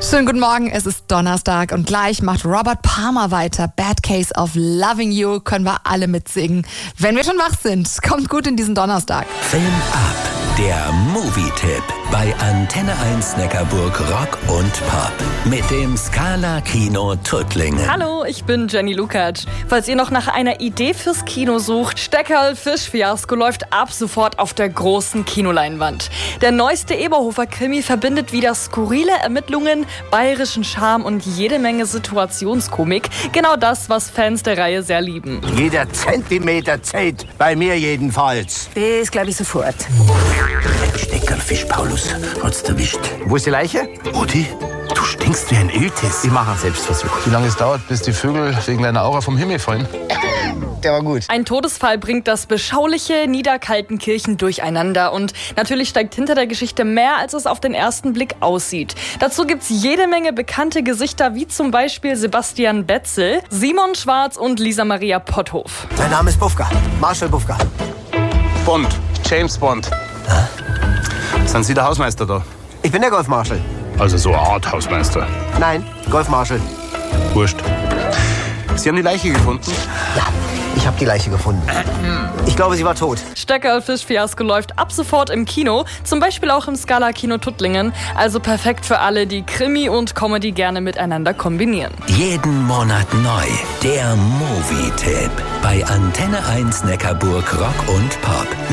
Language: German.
Schönen guten Morgen, es ist Donnerstag und gleich macht Robert Palmer weiter. Bad Case of Loving You können wir alle mitsingen. Wenn wir schon wach sind, kommt gut in diesen Donnerstag. Film ab, der Movie-Tipp bei Antenne 1 Neckarburg Rock und Pop mit dem Scala Kino Tuttlingen. Hallo, ich bin Jenny Lukacs. Falls ihr noch nach einer Idee fürs Kino sucht, Steckerl Fischfiasko läuft ab sofort auf der großen Kinoleinwand. Der neueste Eberhofer-Krimi verbindet wieder skurrile Ermittlungen, bayerischen Charme und jede Menge Situationskomik. Genau das, was Fans der Reihe sehr lieben. Jeder Zentimeter zählt, bei mir jedenfalls. Das glaube ich sofort. Steckerlfisch, Paulus, hat's erwischt. Wo ist die Leiche? Rudi, du stinkst wie ein Iltis. Ich mache einen Selbstversuch. Wie lange es dauert, bis die Vögel wegen deiner Aura vom Himmel fallen? Der war gut. Ein Todesfall bringt das beschauliche Niederkaltenkirchen durcheinander und natürlich steigt hinter der Geschichte mehr, als es auf den ersten Blick aussieht. Dazu gibt's jede Menge bekannte Gesichter, wie zum Beispiel Sebastian Betzel, Simon Schwarz und Lisa Maria Potthof. Mein Name ist Bufka, Marshall Bufka. Bond, James Bond. Sind Sie der Hausmeister da? Ich bin der Golfmarschall. Also so eine Art Hausmeister. Nein, Golfmarschall. Wurscht. Sie haben die Leiche gefunden? Ja, ich habe die Leiche gefunden. Ich glaube, sie war tot. Steckerl Fischfiasko läuft ab sofort im Kino, zum Beispiel auch im Scala Kino Tuttlingen. Also perfekt für alle, die Krimi und Comedy gerne miteinander kombinieren. Jeden Monat neu, der Movie-Tipp bei Antenne 1 Neckarburg Rock und Pop.